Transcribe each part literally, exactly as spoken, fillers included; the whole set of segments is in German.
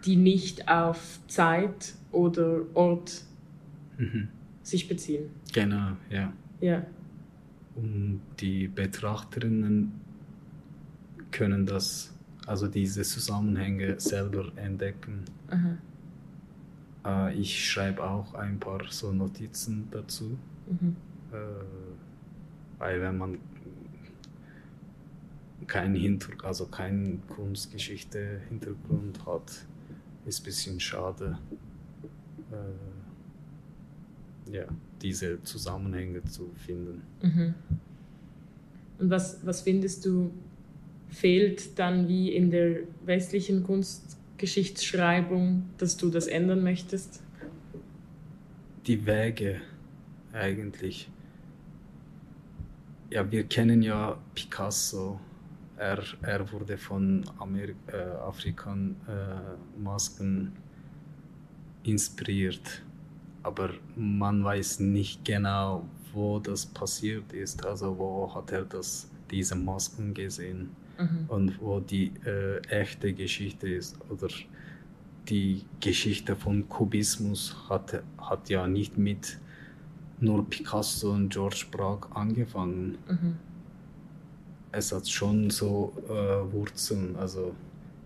die nicht auf Zeit oder Ort Mhm. sich beziehen. Genau, ja. Ja. Und die Betrachterinnen können das, also diese Zusammenhänge selber entdecken. Aha. Äh, ich schreibe auch ein paar so Notizen dazu, Mhm. äh, weil wenn man keinen Hinter, also keinen Kunstgeschichte-Hintergrund hat, ist ein bisschen schade, äh, ja, diese Zusammenhänge zu finden. Mhm. Und was, was findest du, fehlt dann wie in der westlichen Kunstgeschichtsschreibung, dass du das ändern möchtest? Die Wege eigentlich. Ja, wir kennen ja Picasso. Er, er wurde von Ameri äh, Afrikan äh, Masken inspiriert. Aber man weiß nicht genau, wo das passiert ist. Also wo hat er das, diese Masken gesehen Mhm. und wo die äh, echte Geschichte ist. Oder die Geschichte von Kubismus hat, hat ja nicht mit nur Picasso und George Braque angefangen. Mhm. Es hat schon so äh, Wurzeln. Also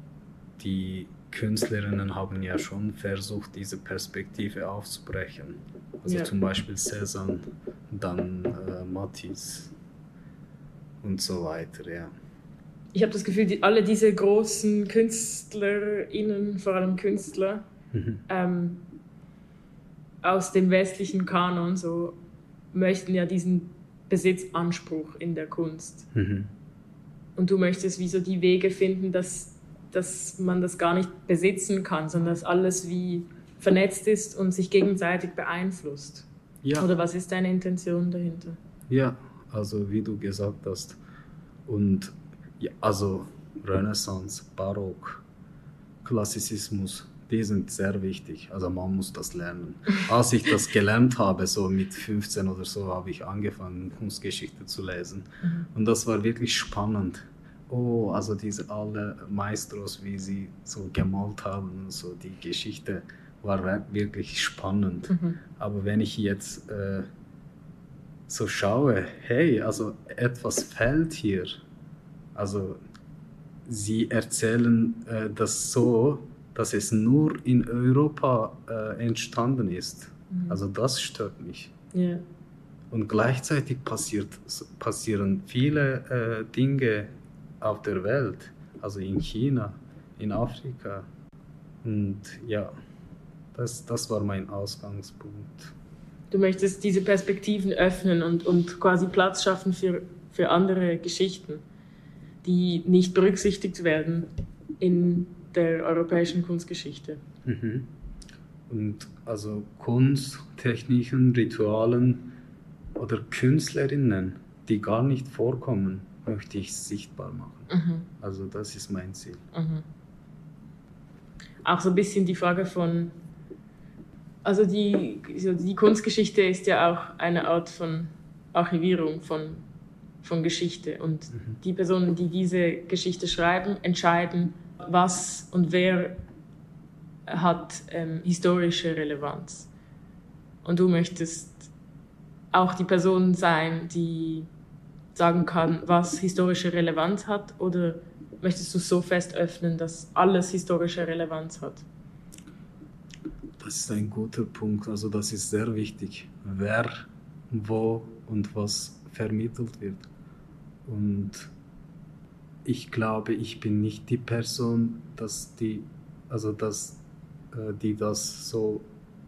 die Künstlerinnen haben ja schon versucht, diese Perspektive aufzubrechen. Also Ja. zum Beispiel Cézanne, dann äh, Matisse und so weiter, ja. Ich habe das Gefühl, die, alle diese großen KünstlerInnen, vor allem Künstler, Mhm. ähm, aus dem westlichen Kanon so möchten ja diesen Besitzanspruch in der Kunst. Mhm. Und du möchtest wie so die Wege finden, dass, dass man das gar nicht besitzen kann, sondern dass alles wie vernetzt ist und sich gegenseitig beeinflusst. Ja. Oder was ist deine Intention dahinter? Ja, also wie du gesagt hast. Und ja, also Renaissance, Barock, Klassizismus, die sind sehr wichtig. Also man muss das lernen. Als ich das gelernt habe, so mit fünfzehn oder so, habe ich angefangen, Kunstgeschichte zu lesen. Mhm. Und das war wirklich spannend. Oh, also diese alle Maestros, wie sie so gemalt haben, so die Geschichte war wirklich spannend. Mhm. Aber wenn ich jetzt äh, so schaue, hey, also etwas fehlt hier. Also sie erzählen äh, das so, dass es nur in Europa äh, entstanden ist. Mhm. Also das stört mich. Ja. Und gleichzeitig passiert, passieren viele äh, Dinge auf der Welt, also in China, in Afrika. Und ja, das, das war mein Ausgangspunkt. Du möchtest diese Perspektiven öffnen und, und quasi Platz schaffen für, für andere Geschichten, die nicht berücksichtigt werden in der europäischen Kunstgeschichte. Mhm. Und also Kunst, Techniken, Ritualen oder Künstlerinnen, die gar nicht vorkommen, möchte ich sichtbar machen. Mhm. Also das ist mein Ziel. Mhm. Auch so ein bisschen die Frage von, also die, so die Kunstgeschichte ist ja auch eine Art von Archivierung von, von Geschichte. Und Mhm. die Personen, die diese Geschichte schreiben, entscheiden, was und wer hat ähm, historische Relevanz. Und du möchtest auch die Person sein, die sagen kann, was historische Relevanz hat, oder möchtest du so fest öffnen, dass alles historische Relevanz hat? Das ist ein guter Punkt, also das ist sehr wichtig, wer, wo und was vermittelt wird. Und ich glaube, ich bin nicht die Person, dass die, also dass, äh, die das so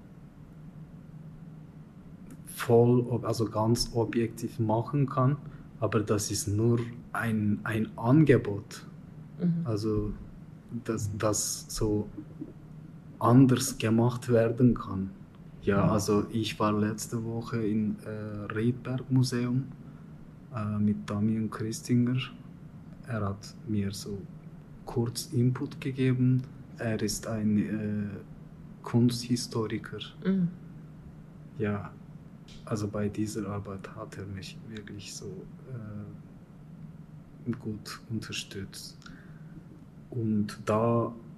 voll, also ganz objektiv machen kann, aber das ist nur ein, ein Angebot, Mhm. also dass das so anders gemacht werden kann. Ja, also ich war letzte Woche im äh, Riedberg Museum äh, mit Damian Christinger. Er hat mir so kurz Input gegeben. Er ist ein äh, Kunsthistoriker. Mhm. Ja, also bei dieser Arbeit hat er mich wirklich so äh, gut unterstützt. Und da